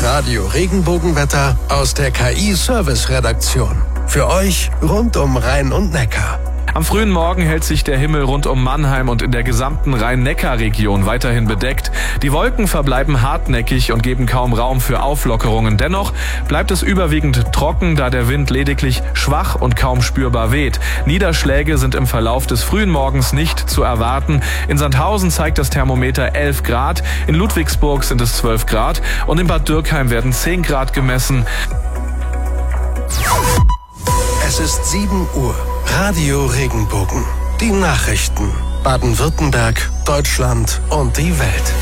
Das Radio Regenbogenwetter aus der KI-Service-Redaktion. Für euch rund um Rhein und Neckar. Am frühen Morgen hält sich der Himmel rund um Mannheim und in der gesamten Rhein-Neckar-Region weiterhin bedeckt. Die Wolken verbleiben hartnäckig und geben kaum Raum für Auflockerungen. Dennoch bleibt es überwiegend trocken, da der Wind lediglich schwach und kaum spürbar weht. Niederschläge sind im Verlauf des frühen Morgens nicht zu erwarten. In Sandhausen zeigt das Thermometer 11 Grad, in Ludwigsburg sind es 12 Grad und in Bad Dürkheim werden 10 Grad gemessen. Es ist 7 Uhr. Radio Regenbogen. Die Nachrichten. Baden-Württemberg, Deutschland und die Welt.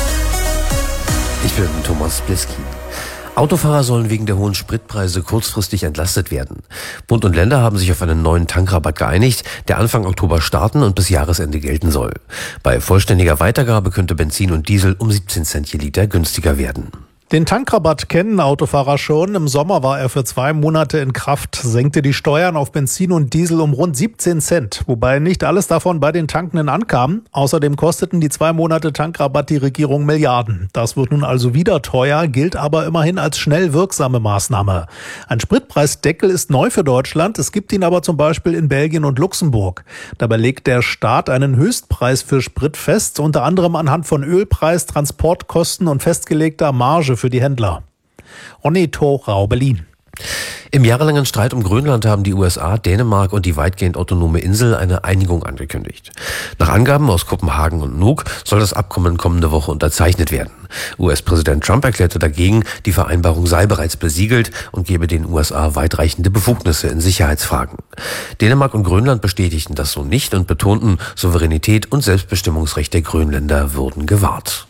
Ich bin Thomas Bliski. Autofahrer sollen wegen der hohen Spritpreise kurzfristig entlastet werden. Bund und Länder haben sich auf einen neuen Tankrabatt geeinigt, der Anfang Oktober starten und bis Jahresende gelten soll. Bei vollständiger Weitergabe könnte Benzin und Diesel um 17 Cent je Liter günstiger werden. Den Tankrabatt kennen Autofahrer schon. Im Sommer war er für 2 Monate in Kraft, senkte die Steuern auf Benzin und Diesel um rund 17 Cent, wobei nicht alles davon bei den Tankenden ankam. Außerdem kosteten die 2 Monate Tankrabatt die Regierung Milliarden. Das wird nun also wieder teuer, gilt aber immerhin als schnell wirksame Maßnahme. Ein Spritpreisdeckel ist neu für Deutschland, es gibt ihn aber zum Beispiel in Belgien und Luxemburg. Dabei legt der Staat einen Höchstpreis für Sprit fest, unter anderem anhand von Ölpreis, Transportkosten und festgelegter Marge für die Händler. Ronny Thorau, Berlin. Im jahrelangen Streit um Grönland haben die USA, Dänemark und die weitgehend autonome Insel eine Einigung angekündigt. Nach Angaben aus Kopenhagen und Nuuk soll das Abkommen kommende Woche unterzeichnet werden. US-Präsident Trump erklärte dagegen, die Vereinbarung sei bereits besiegelt und gebe den USA weitreichende Befugnisse in Sicherheitsfragen. Dänemark und Grönland bestätigten das so nicht und betonten, Souveränität und Selbstbestimmungsrecht der Grönländer würden gewahrt.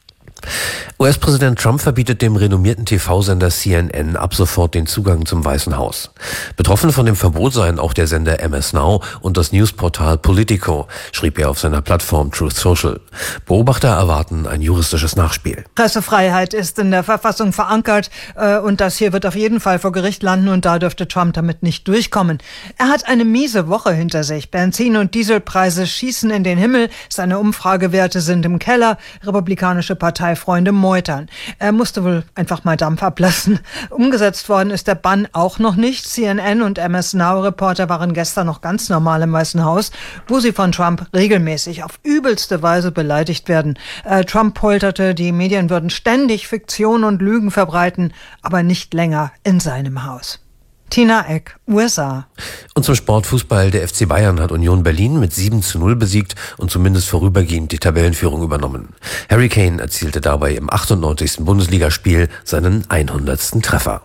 US-Präsident Trump verbietet dem renommierten TV-Sender CNN ab sofort den Zugang zum Weißen Haus. Betroffen von dem Verbot seien auch der Sender MS Now und das Newsportal Politico, schrieb er auf seiner Plattform Truth Social. Beobachter erwarten ein juristisches Nachspiel. Pressefreiheit ist in der Verfassung verankert und das hier wird auf jeden Fall vor Gericht landen und da dürfte Trump damit nicht durchkommen. Er hat eine miese Woche hinter sich. Benzin- und Dieselpreise schießen in den Himmel, seine Umfragewerte sind im Keller, republikanische Parteifreunde meutern. Er musste wohl einfach mal Dampf ablassen. Umgesetzt worden ist der Bann auch noch nicht. CNN und MS Now-Reporter waren gestern noch ganz normal im Weißen Haus, wo sie von Trump regelmäßig auf übelste Weise beleidigt werden. Trump polterte, die Medien würden ständig Fiktion und Lügen verbreiten, aber nicht länger in seinem Haus. Tina Eck, USA. Und zum Sportfußball, der FC Bayern hat Union Berlin mit 7:0 besiegt und zumindest vorübergehend die Tabellenführung übernommen. Harry Kane erzielte dabei im 98. Bundesligaspiel seinen 100. Treffer.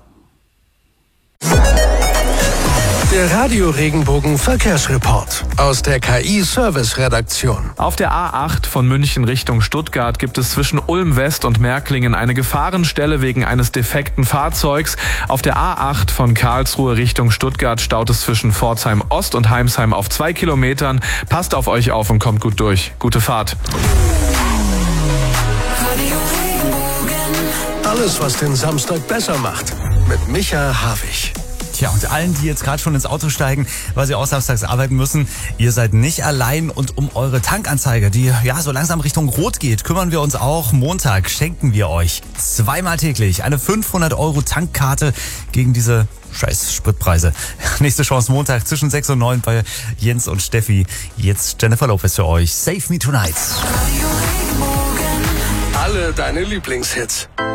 Der Radio Regenbogen Verkehrsreport aus der KI-Service-Redaktion. Auf der A8 von München Richtung Stuttgart gibt es zwischen Ulm West und Märklingen eine Gefahrenstelle wegen eines defekten Fahrzeugs. Auf der A8 von Karlsruhe Richtung Stuttgart staut es zwischen Pforzheim Ost und Heimsheim auf 2 Kilometern. Passt auf euch auf und kommt gut durch. Gute Fahrt. Alles, was den Samstag besser macht. Mit Micha Havig. Tja, und allen, die jetzt gerade schon ins Auto steigen, weil sie auch samstags arbeiten müssen, ihr seid nicht allein und um eure Tankanzeige, die ja so langsam Richtung Rot geht, kümmern wir uns auch. Montag schenken wir euch 2-mal täglich eine 500 € Tankkarte gegen diese scheiß Spritpreise. Nächste Chance Montag zwischen 6 und 9 bei Jens und Steffi. Jetzt Jennifer Lopez für euch. Save Me Tonight. Alle deine Lieblingshits.